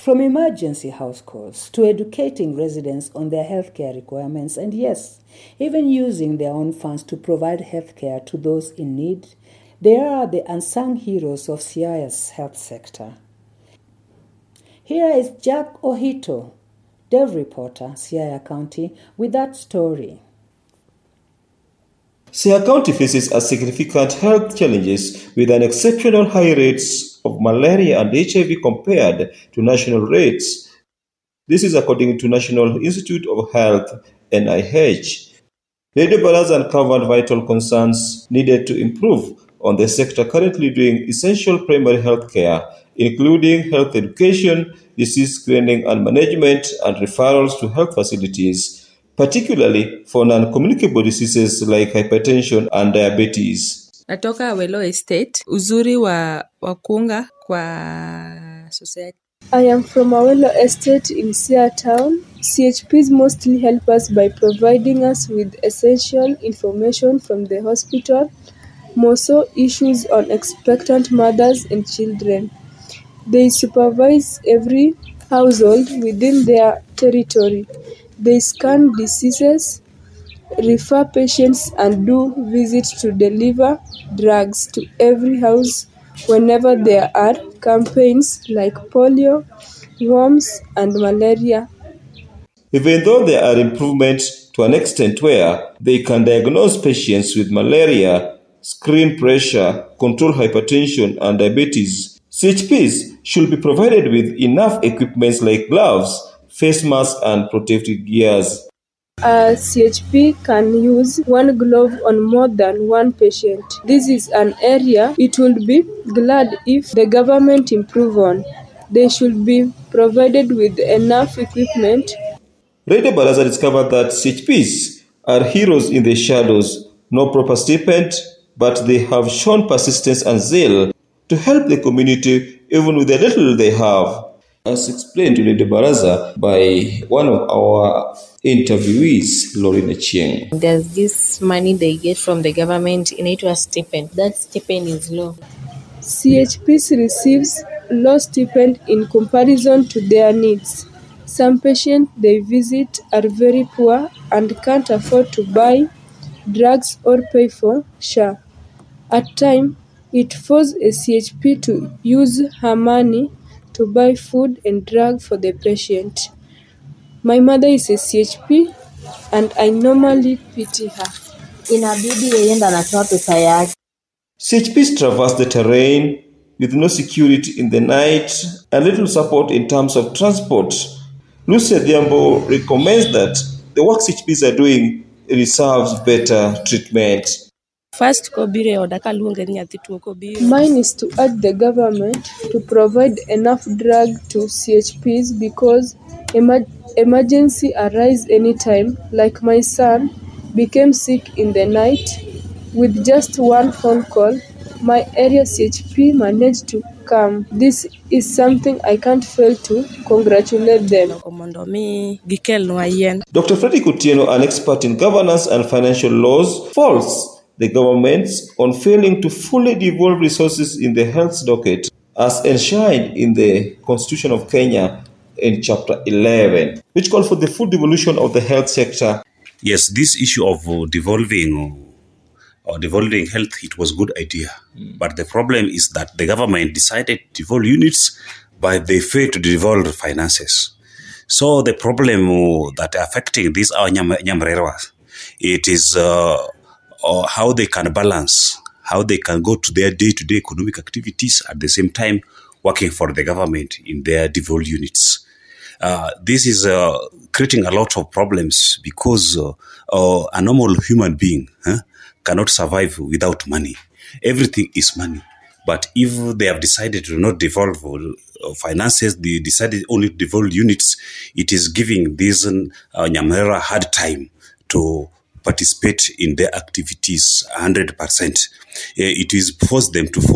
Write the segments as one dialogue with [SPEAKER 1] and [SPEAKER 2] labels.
[SPEAKER 1] From emergency house calls to educating residents on their healthcare requirements and yes, even using their own funds to provide healthcare to those in need, they are the unsung heroes of Siaya's health sector. Here is Jack Ohito, Dev reporter, Siaya County, with that story.
[SPEAKER 2] Siaya County faces a significant health challenges with an exceptional high rates of malaria and HIV compared to national rates. This is according to National Institute of Health, NIH. Radio Baraza uncovered vital concerns needed to improve on the sector currently doing essential primary health care, including health education, disease screening and management, and referrals to health facilities, particularly for non-communicable diseases like hypertension and diabetes.
[SPEAKER 3] Natoka Awelo Estate, uzuri wa kunga kwa society.
[SPEAKER 4] I am from Awelo Estate in Siaya Town. CHPs mostly help us by providing us with essential information from the hospital, more so issues on expectant mothers and children. They supervise every household within their territory. They scan diseases, refer patients, and do visits to deliver drugs to every house whenever there are campaigns like polio, worms, and malaria.
[SPEAKER 2] Even though there are improvements to an extent where they can diagnose patients with malaria, screen pressure, control hypertension, and diabetes, CHPs should be provided with enough equipment like gloves, face masks, and protective gears.
[SPEAKER 4] A CHP can use one glove on more than one patient. This is an area it would be glad if the government improve on. They should be provided with enough equipment.
[SPEAKER 2] Radio Baraza discovered that CHPs are heroes in the shadows, no proper stipend, but they have shown persistence and zeal to help the community even with the little they have, as explained to Radio Baraza by one of our interviewees, Lorena Chieng.
[SPEAKER 5] There's this money they get from the government in it was stipend. That stipend is low.
[SPEAKER 4] CHPs receives low stipend in comparison to their needs. Some patients they visit are very poor and can't afford to buy drugs or pay for SHA. At times, it forces a CHP to use her money to buy food and drug for the patient. My mother is a CHP and I normally pity her.
[SPEAKER 2] CHPs traverse the terrain with no security in the night and little support in terms of transport. Lucia Diambo recommends that the work CHPs are doing deserves better treatment.
[SPEAKER 3] First,
[SPEAKER 4] mine is to urge the government to provide enough drug to CHPs because emergency arise anytime. Like my son became sick in the night. With just one phone call, my area CHP managed to come. This is something I can't fail to congratulate them.
[SPEAKER 2] Dr. Freddy Kutieno, an expert in governance and financial laws, faults the governments on failing to fully devolve resources in the health docket as enshrined in the Constitution of Kenya in Chapter 11, which called for the full devolution of the health sector.
[SPEAKER 6] Yes, this issue of devolving health, it was a good idea. But the problem is that the government decided to devolve units, but they failed to devolve finances. So the problem that affecting these are Nyamreras, it is how they can balance, how they can go to their day-to-day economic activities at the same time working for the government in their devolved units. This is creating a lot of problems because a normal human being cannot survive without money. Everything is money. But if they have decided to not devolve finances, they decided only to devolve units, it is giving these Nyamrera hard time to participate in their activities 100%. It is force them to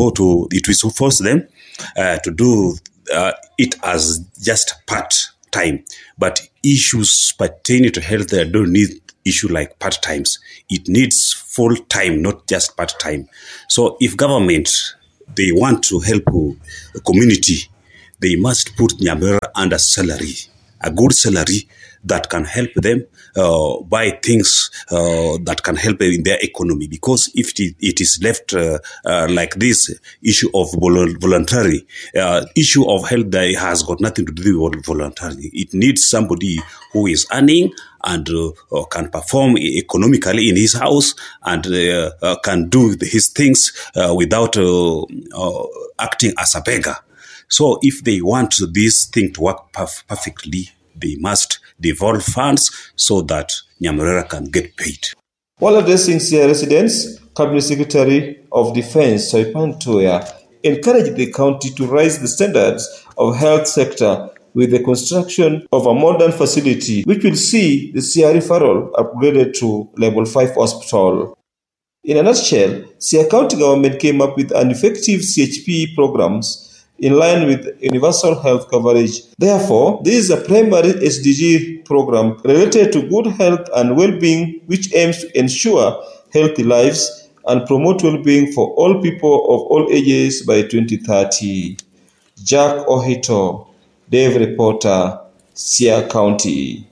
[SPEAKER 6] do it as just part time. But issues pertaining to health don't need issue like part times. It needs full time, not just part time. So if government they want to help the community, they must put Nyamira under salary, a good salary that can help them buy things that can help them in their economy. Because if it is left like this issue of voluntary, issue of health that has got nothing to do with voluntary. It needs somebody who is earning and can perform economically in his house and can do his things without acting as a beggar. So if they want this thing to work perfectly, they must devolve funds so that Nyamurera can get paid.
[SPEAKER 2] While addressing Sia residents, Cabinet Secretary of Defense Soipan Toya encouraged the county to raise the standards of health sector with the construction of a modern facility which will see the Sia referral upgraded to level 5 hospital. In a nutshell, Sia County government came up with an effective CHP programs in line with universal health coverage. Therefore, this is a primary SDG program related to good health and well-being which aims to ensure healthy lives and promote well-being for all people of all ages by 2030. Jack Ohito, Dave Reporter, Sia County.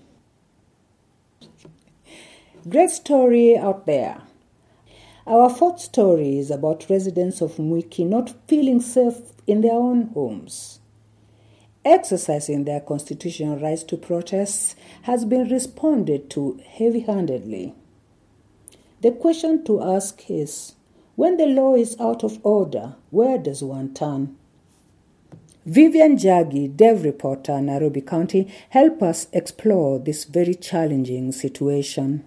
[SPEAKER 1] Great story out there. Our fourth story is about residents of Mwiki not feeling safe in their own homes. Exercising their constitutional rights to protest has been responded to heavy-handedly. The question to ask is, when the law is out of order, where does one turn? Vivian Jagi, Dev Reporter, Nairobi County, help us explore this very challenging situation.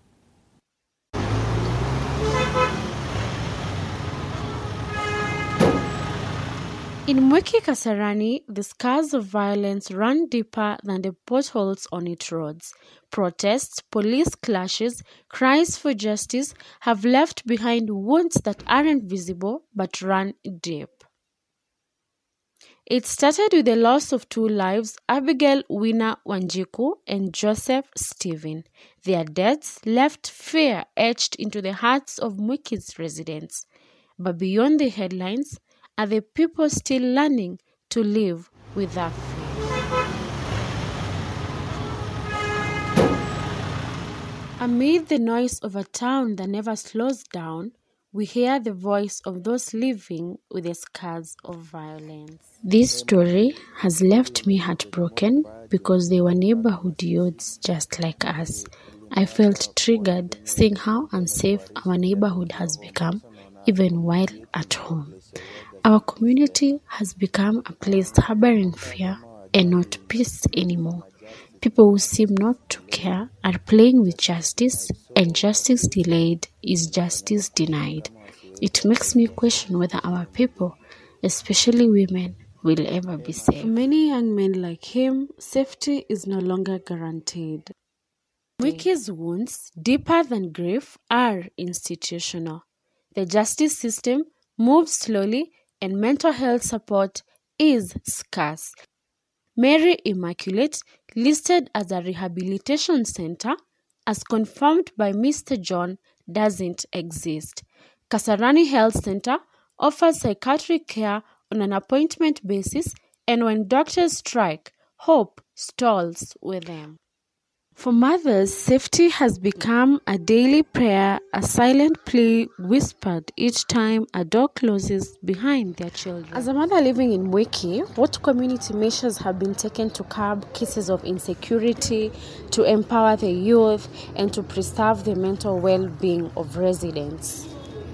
[SPEAKER 7] In Mwiki Kasarani, the scars of violence run deeper than the potholes on its roads. Protests, police clashes, cries for justice have left behind wounds that aren't visible but run deep. It started with the loss of two lives, Abigail Wina Wanjiku and Joseph Stephen. Their deaths left fear etched into the hearts of Mwiki's residents. But beyond the headlines, are the people still learning to live without fear? Amid the noise of a town that never slows down, we hear the voice of those living with the scars of violence. This story has left me heartbroken because they were neighborhood youths just like us. I felt triggered seeing how unsafe our neighborhood has become, even while at home. Our community has become a place harboring fear and not peace anymore. People who seem not to care are playing with justice, and justice delayed is justice denied. It makes me question whether our people, especially women, will ever be safe. For many young men like him, safety is no longer guaranteed. Mwiki's wounds, deeper than grief, are institutional. The justice system moves slowly and mental health support is scarce. Mary Immaculate, listed as a rehabilitation center, as confirmed by Mr. John, doesn't exist. Kasarani Health Center offers psychiatric care on an appointment basis, and when doctors strike, hope stalls with them. For mothers, safety has become a daily prayer, a silent plea whispered each time a door closes behind their children. As a mother living in Mwiki, what community measures have been taken to curb cases of insecurity, to empower the youth, and to preserve the mental well-being of residents?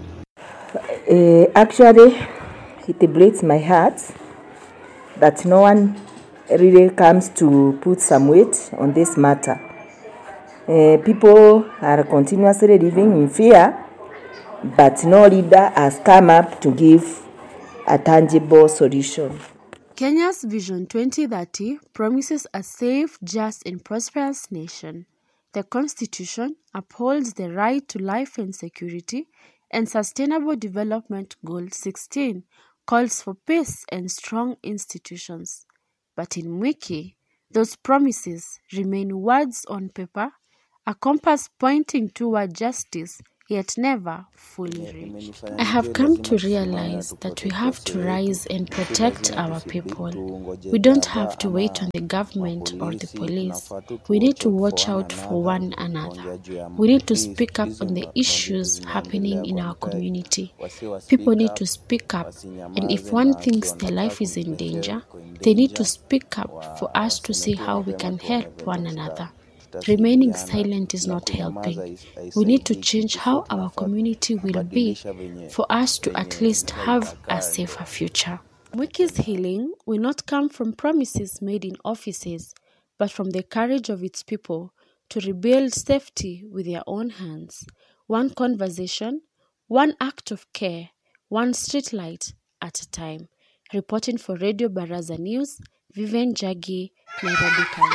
[SPEAKER 8] Actually, it breaks my heart that no one really comes to put some weight on this matter. People are continuously living in fear, but no leader has come up to give a tangible solution.
[SPEAKER 7] Kenya's Vision 2030 promises a safe, just, and prosperous nation. The Constitution upholds the right to life and security, and Sustainable Development Goal 16 calls for peace and strong institutions. But in Mwiki, those promises remain words on paper, a compass pointing toward justice, yet never fully reached. I have come to realize that we have to rise and protect our people. We don't have to wait on the government or the police. We need to watch out for one another. We need to speak up on the issues happening in our community. People need to speak up, and if one thinks their life is in danger, they need to speak up for us to see how we can help one another. Remaining silent is not helping. We need to change how our community will be for us to at least have a safer future. Mwiki's healing will not come from promises made in offices, but from the courage of its people to rebuild safety with their own hands. One conversation, one act of care, one street light at a time. Reporting for Radio Baraza News, Vivian Jagi, Nairobi County.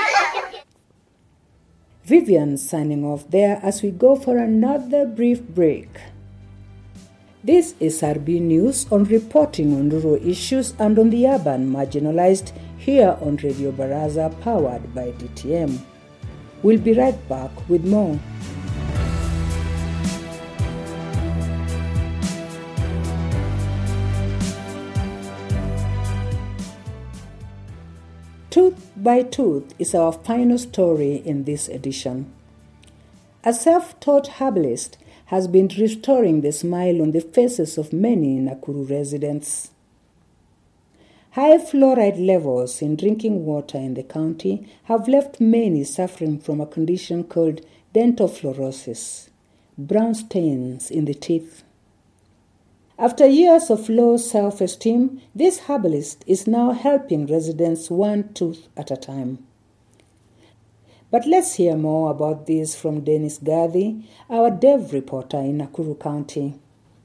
[SPEAKER 1] Vivian signing off there as we go for another brief break. This is RB News on reporting on rural issues and on the urban marginalized here on Radio Baraza powered by DTM. We'll be right back with more. Tooth by Tooth is our final story in this edition. A self-taught herbalist has been restoring the smile on the faces of many Nakuru residents. High fluoride levels in drinking water in the county have left many suffering from a condition called dental fluorosis, brown stains in the teeth. After years of low self-esteem, this herbalist is now helping residents one tooth at a time. But let's hear more about this from Dennis Gadhi, our dev reporter in Nakuru County.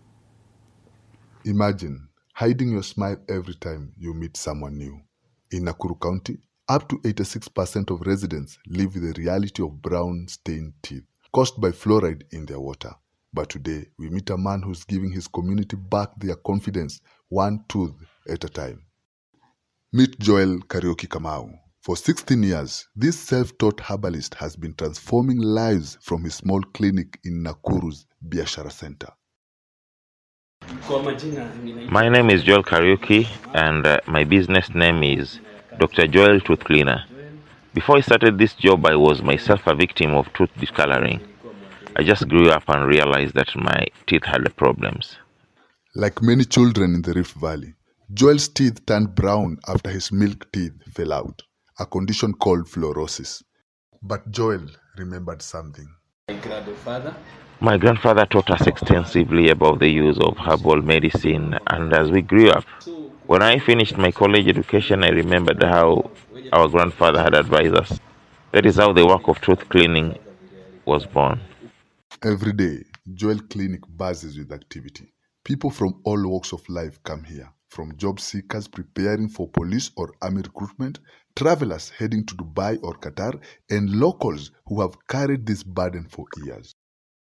[SPEAKER 9] Imagine hiding your smile every time you meet someone new. In Nakuru County, up to 86% of residents live with the reality of brown stained teeth caused by fluoride in their water. But today, we meet a man who's giving his community back their confidence one tooth at a time. Meet Joel Kariuki Kamau. For 16 years, this self-taught herbalist has been transforming lives from his small clinic in Nakuru's Biashara Center.
[SPEAKER 10] My name is Joel Kariuki and my business name is Dr. Joel Tooth Cleaner. Before I started this job, I was myself a victim of tooth discoloring. I just grew up and realized that my teeth had problems.
[SPEAKER 9] Like many children in the Rift Valley, Joel's teeth turned brown after his milk teeth fell out, a condition called fluorosis. But Joel remembered something.
[SPEAKER 10] My grandfather taught us extensively about the use of herbal medicine, and as we grew up, when I finished my college education, I remembered how our grandfather had advised us. That is how the work of tooth cleaning was born.
[SPEAKER 9] Every day, Joel Clinic buzzes with activity. People from all walks of life come here, from job seekers preparing for police or army recruitment, travelers heading to Dubai or Qatar, and locals who have carried this burden for years.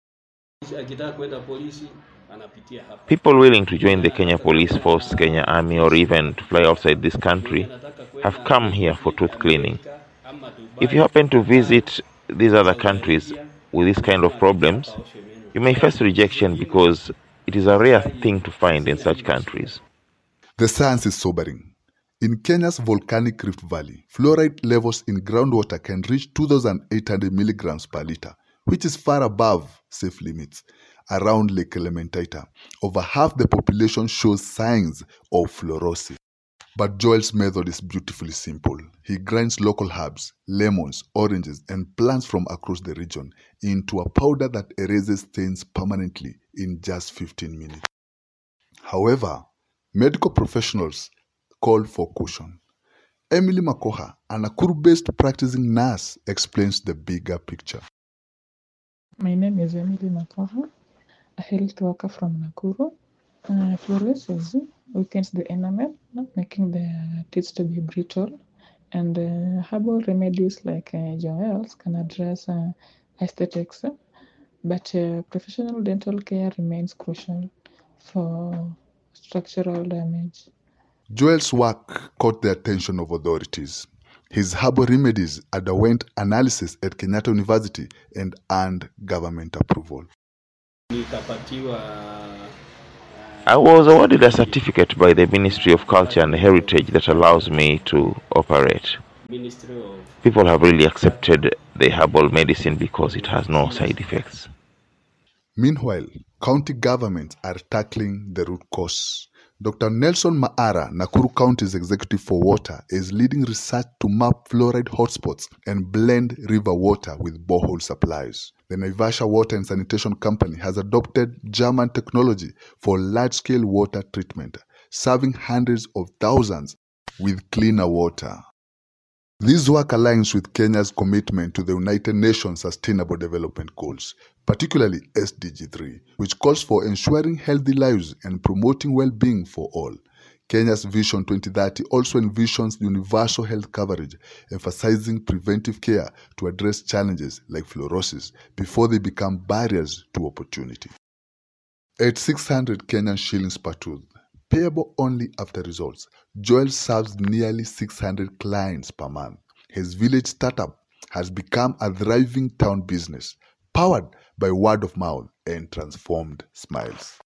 [SPEAKER 10] People willing to join the Kenya Police Force, Kenya Army, or even to fly outside this country have come here for tooth cleaning. If you happen to visit these other countries with this kind of problems, you may face rejection because it is a rare thing to find in such countries.
[SPEAKER 9] The science is sobering. In Kenya's volcanic Rift Valley, fluoride levels in groundwater can reach 2,800 milligrams per liter, which is far above safe limits. Around Lake Elementaita, over half the population shows signs of fluorosis. But Joel's method is beautifully simple. He grinds local herbs, lemons, oranges, and plants from across the region into a powder that erases stains permanently in just 15 minutes. However, medical professionals call for caution. Emily Makoha, an Nakuru-based practicing nurse, explains the bigger picture.
[SPEAKER 11] My name is Emily Makoha, a health worker from Nakuru. Fluorosis weakens the enamel, making the teeth to be brittle. And herbal remedies like Joel's can address aesthetics, but professional dental care remains crucial for structural damage.
[SPEAKER 9] Joel's work caught the attention of authorities. His herbal remedies underwent analysis at Kenyatta University and earned government approval.
[SPEAKER 10] I was awarded a certificate by the Ministry of Culture and Heritage that allows me to operate. People have really accepted the herbal medicine because it has no side effects.
[SPEAKER 9] Meanwhile, county governments are tackling the root cause. Dr. Nelson Maara, Nakuru County's Executive for Water, is leading research to map fluoride hotspots and blend river water with borehole supplies. The Naivasha Water and Sanitation Company has adopted German technology for large-scale water treatment, serving hundreds of thousands with cleaner water. This work aligns with Kenya's commitment to the United Nations Sustainable Development Goals, particularly SDG 3, which calls for ensuring healthy lives and promoting well-being for all. Kenya's Vision 2030 also envisions universal health coverage, emphasizing preventive care to address challenges like fluorosis before they become barriers to opportunity. At 600 Kenyan shillings per tooth, payable only after results, Joel serves nearly 600 clients per month. His village startup has become a thriving town business, powered by word of mouth and transformed smiles.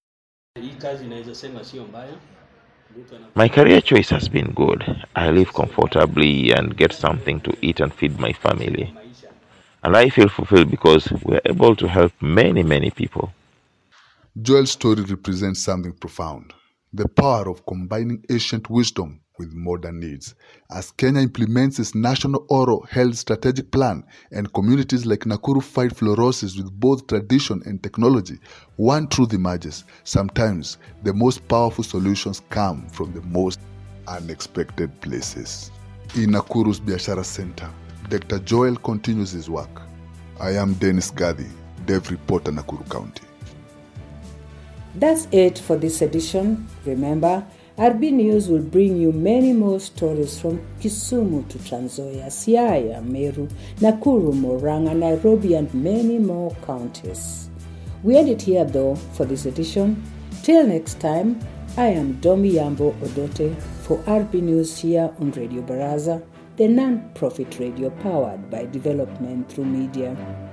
[SPEAKER 10] My career choice has been good. I live comfortably and get something to eat and feed my family. And I feel fulfilled because we are able to help many people.
[SPEAKER 9] Joel's story represents something profound: the power of combining ancient wisdom with modern needs. As Kenya implements its national oral health strategic plan and communities like Nakuru fight fluorosis with both tradition and technology, one truth emerges: sometimes the most powerful solutions come from the most unexpected places. In Nakuru's Biashara Center, Dr. Joel continues his work. I am Dennis Gadi, Dev Reporter, Nakuru County.
[SPEAKER 1] That's it for this edition. Remember, RB News will bring you many more stories from Kisumu to Trans Nzoia, Siaya, Meru, Nakuru, Murang'a, Nairobi, and many more counties. We end it here though for this edition. Till next time, I am Domi Yambo Odote for RB News here on Radio Baraza, the non-profit radio powered by development through media.